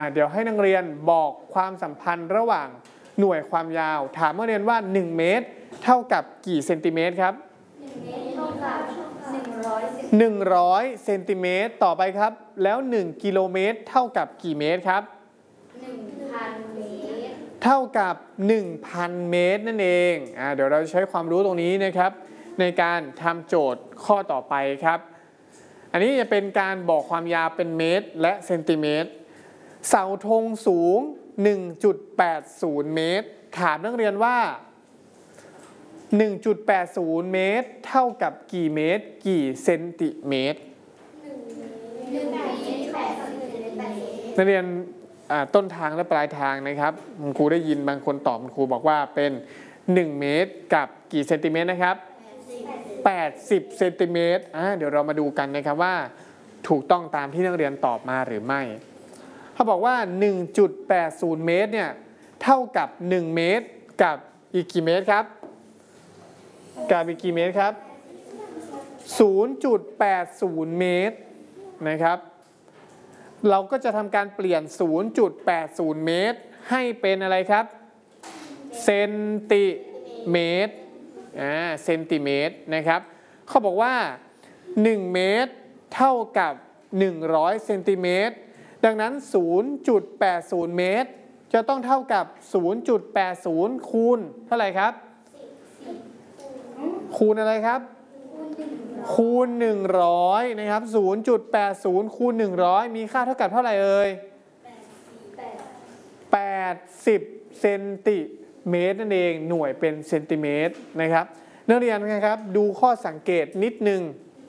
เดี๋ยวให้นักเรียนบอกความสัมพันธ์ระหว่างหน่วยความยาวถามนักเรียนว่า1เมตรเท่ากับกี่เซนติเมตรครับ 1 เมตรเท่ากับ 100เซนติเมตรต่อไปครับแล้ว1กิโลเมตรเท่ากับกี่เมตรครับ 1,000 เมตรเท่ากับ 1,000 เมตรนั่นเองเดี๋ยวเราใช้ความรู้ตรงนี้นะครับในการทำโจทย์ข้อต่อไปครับอันนี้จะเป็นการบอกความยาวเป็นเมตรและเซนติเมตรเสาธงสูง 1.80 เมตรถามนักเรียนว่า 1.80 เมตรเท่ากับกี่เมตรกี่เซนติเมตรนักเรียนต้นทางและปลายทางนะครับครูได้ยินบางคนตอบครูบอกว่าเป็น1เมตรกับกี่เซนติเมตรนะครับ80เซนติเมตรเดี๋ยวเรามาดูกันนะครับว่าถูกต้องตามที่นักเรียนตอบมาหรือไม่เขาบอกว่า 1.80 เมตรเนี่ยเท่ากับ1เมตรกับอีกกี่เมตรครับกับอีกกี่เมตรครับ 0.80 เมตรนะครับเราก็จะทำการเปลี่ยน 0.80 เมตรให้เป็นอะไรครับเซนติเมตรเซนติเมตรนะครับเขาบอกว่า1เมตรเท่ากับ100เซนติเมตรดังนั้น 0.80 เมตรจะต้องเท่ากับ 0.80 คูณเท่าไหร่ครับคูณอะไรครับคูณ100นะครับ 0.80 คูณ100มีค่าเท่ากับเท่าไหร่เอ่ย80เซนติเมตรนั่นเองหน่วยเป็นเซนติเมตรนะครับนักเรียนนะครับดูข้อสังเกตนิดนึง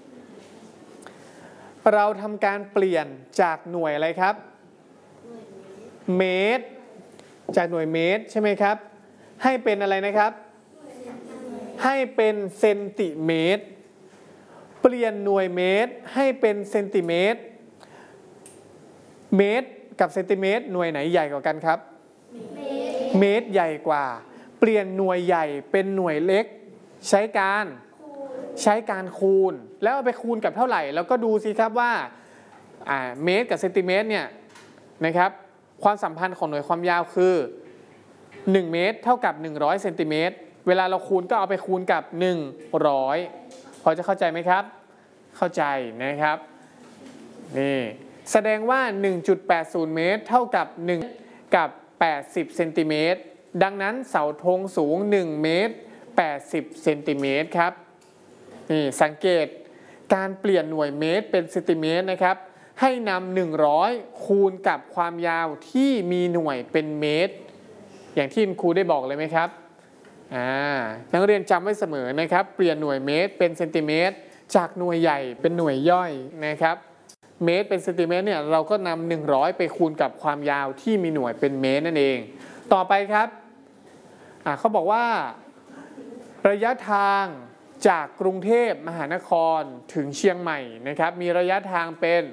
เราทำการเปลี่ยนจากหน่วยอะไรครับเมตรจากหน่วยเมตรใช่ไหมครับให้เป็นอะไรนะครับให้เป็นเซนติเมตรเปลี่ยนหน่วยเมตรให้เป็นเซนติเมตรเมตรกับเซนติเมตรหน่วยไหนใหญ่กว่ากันครับเมตรใหญ่กว่าเปลี่ยนหน่วยใหญ่เป็นหน่วยเล็กใช้การคูณแล้วเอาไปคูณกับเท่าไหร่แล้วก็ดูสิครับว่าเมตรกับเซนติเมตรเนี่ยนะครับความสัมพันธ์ของหน่วยความยาวคือ1เมตรเท่ากับ100เซนติเมตรเวลาเราคูณก็เอาไปคูณกับ100พอจะเข้าใจไหมครับเข้าใจนะครับนี่แสดงว่า 1.80 เมตรเท่ากับ1กับ80เซนติเมตรดังนั้นเสาธงสูง1เมตร80เซนติเมตรครับนี่สังเกตการเปลี่ยนหน่วยเมตรเป็นเซนติเมตรนะครับให้นำ100คูณกับความยาวที่มีหน่วยเป็นเมตรอย่างที่ครูได้บอกเลยไหมครับนักเรียนจำไว้เสมอนะครับเปลี่ยนหน่วยเมตรเป็นเซนติเมตรจากหน่วยใหญ่เป็นหน่วยย่อยนะครับเมตรเป็นเซนติเมตรเนี่ยเราก็นำ100ไปคูณกับความยาวที่มีหน่วยเป็นเมตรนั่นเองต่อไปครับเขาบอกว่าระยะทางจากกรุงเทพมหานครถึงเชียงใหม่นะครับมีระยะทางเป็น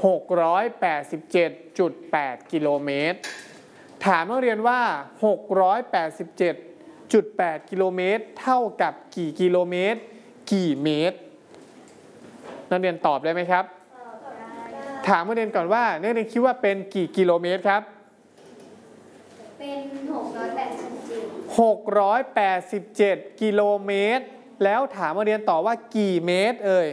687.8 กิโลเมตรถามนักเรียนว่า687.8 กิโลเมตรเท่ากับกี่กิโลเมตรกี่เมตรนักเรียนตอบได้ไหมครับถามนักเรียนก่อนว่านักเรียนคิดว่าเป็นกี่กิโลเมตรครับเป็น 687กิโลเมตรแล้วถามนักเรียนตอบว่ากี่เมตรเอ่ย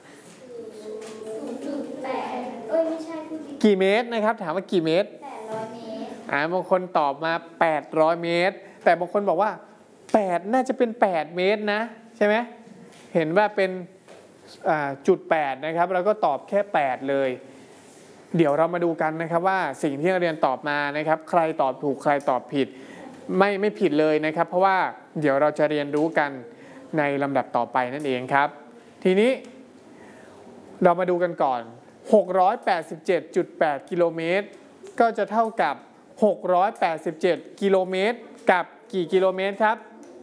0.8ไม่ใช่กี่เมตรนะครับถามว่ากี่เมตร 800 เมตรบางคนตอบมา800เมตรแต่บางคนบอกว่า8น่าจะเป็น8เมตรนะใช่ไหมเห็นว่าเป็น0.8นะครับเราก็ตอบแค่8เลยเดี๋ยวเรามาดูกันนะครับว่าสิ่งที่นักเรียนตอบมานะครับใครตอบถูกใครตอบผิดไม่ผิดเลยนะครับเพราะว่าเดี๋ยวเราจะเรียนรู้กันในลำดับต่อไปนั่นเองครับทีนี้เรามาดูกันก่อน687.8 กิโลเมตรก็จะเท่ากับ687กิโลเมตรกับกี่กิโลเมตรครับ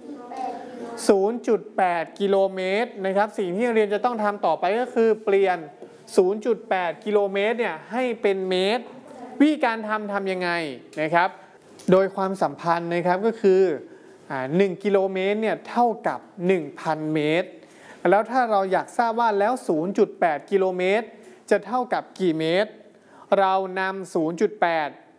0.8 กิโลเมตรนะครับสิ่งที่นักเรียนจะต้องทำต่อไปก็คือเปลี่ยน 0.8 กิโลเมตรเนี่ยให้เป็นเมตรวิธีการทำยังไงนะครับโดยความสัมพันธ์นะครับก็คือ1กิโลเมตรเนี่ยเท่ากับ 1,000 เมตรแล้วถ้าเราอยากทราบว่าแล้ว 0.8 กิโลเมตรจะเท่ากับกี่เมตรเรานำ 0.8